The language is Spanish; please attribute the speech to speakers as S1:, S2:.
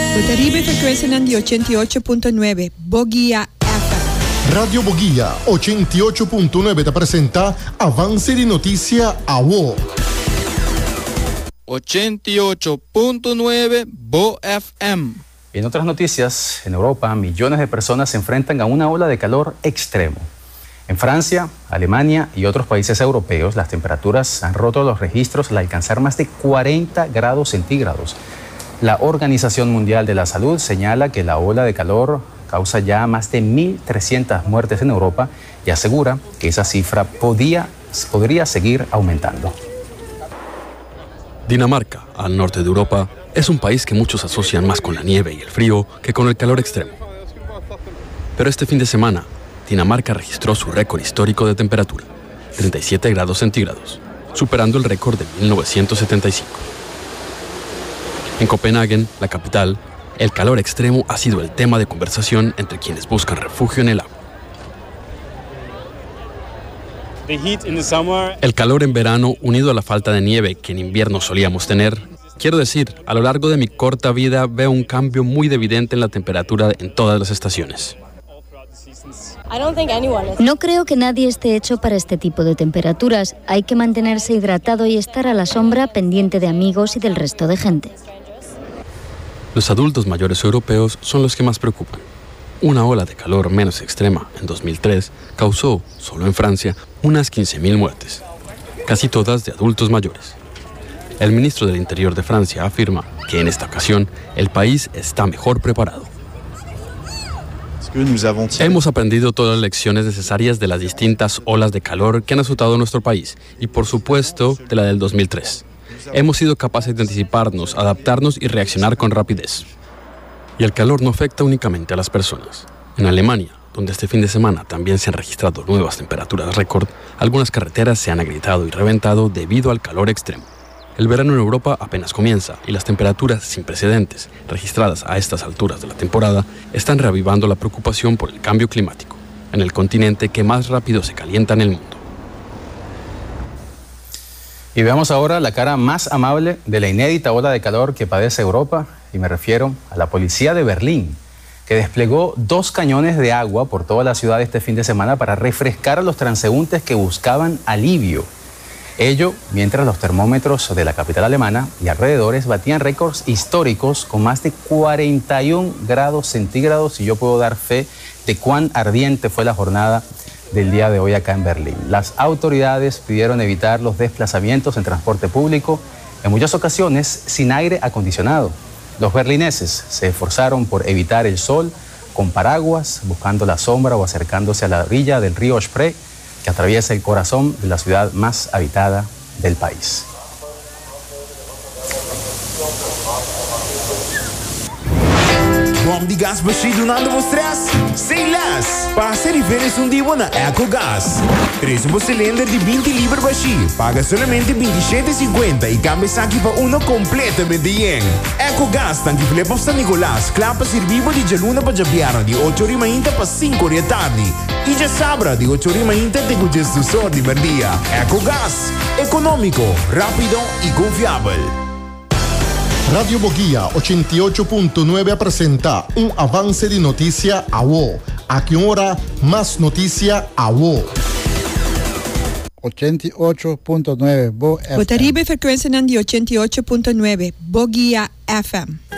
S1: Potaribe frequenza di 88.9, Bogia FM.
S2: Radio Bogia 88.9 te presenta Avance di Notizia a UO.
S3: 88.9 Bo FM.
S4: En otras noticias, en Europa, millones de personas se enfrentan a una ola de calor extremo. En Francia, Alemania y otros países europeos, las temperaturas han roto los registros al alcanzar más de 40 grados centígrados. La Organización Mundial de la Salud señala que la ola de calor causa ya más de 1.300 muertes en Europa y asegura que esa cifra podría seguir aumentando.
S5: Dinamarca, al norte de Europa, es un país que muchos asocian más con la nieve y el frío que con el calor extremo. Pero este fin de semana, Dinamarca registró su récord histórico de temperatura, 37 grados centígrados, superando el récord de 1975. En Copenhague, la capital, el calor extremo ha sido el tema de conversación entre quienes buscan refugio en el agua. El calor en verano, unido a la falta de nieve que en invierno solíamos tener, quiero decir, a lo largo de mi corta vida veo un cambio muy evidente en la temperatura en todas las estaciones.
S6: No creo que nadie esté hecho para este tipo de temperaturas. Hay que mantenerse hidratado y estar a la sombra pendiente de amigos y del resto de gente.
S5: Los adultos mayores europeos son los que más preocupan. Una ola de calor menos extrema en 2003 causó, solo en Francia, unas 15.000 muertes, casi todas de adultos mayores. El ministro del Interior de Francia afirma que en esta ocasión el país está mejor preparado. Hemos aprendido todas las lecciones necesarias de las distintas olas de calor que han azotado nuestro país y, por supuesto, de la del 2003. Hemos sido capaces de anticiparnos, adaptarnos y reaccionar con rapidez. Y el calor no afecta únicamente a las personas. En Alemania, donde este fin de semana también se han registrado nuevas temperaturas récord, algunas carreteras se han agrietado y reventado debido al calor extremo. El verano en Europa apenas comienza y las temperaturas sin precedentes, registradas a estas alturas de la temporada, están reavivando la preocupación por el cambio climático, en el continente que más rápido se calienta en el mundo.
S4: Y veamos ahora la cara más amable de la inédita ola de calor que padece Europa, y me refiero a la policía de Berlín, que desplegó 2 cañones de agua por toda la ciudad este fin de semana para refrescar a los transeúntes que buscaban alivio. Ello mientras los termómetros de la capital alemana y alrededores batían récords históricos con más de 41 grados centígrados, y yo puedo dar fe de cuán ardiente fue la jornada del día de hoy acá en Berlín. Las autoridades pidieron evitar los desplazamientos en transporte público, en muchas ocasiones sin aire acondicionado. Los berlineses se esforzaron por evitar el sol con paraguas, buscando la sombra o acercándose a la orilla del río Spree, que atraviesa el corazón de la ciudad más habitada del país.
S7: Bom de gás baixo nada mostras? Sem las! Passa e férias dia na EcoGás. Traz cilindro de 20 libras baixo. Paga solamente 27,50 e cambia saque para uno completamente bien. EcoGás tanque filé para San Nicolás. Clapa servivo de Jaluna para Japiara de 8h30 para 5h da tarde. E já sabra de 8h30 te cuidas do sol de dia. EcoGás. Econômico, rápido e confiável.
S2: Radio Bogia 88.9 presenta un avance di notizia a UO. A qué hora más noticia a UO.
S8: 88.9 Bo FM.
S1: Potaribe frequenza di 88.9, Bogia FM.